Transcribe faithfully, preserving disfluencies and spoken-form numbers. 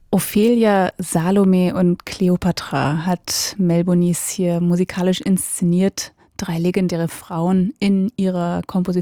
Ophelia, Salome und Kleopatra hat Mel Bonis hier musikalisch inszeniert. Drei legendäre Frauen in ihrer Komposition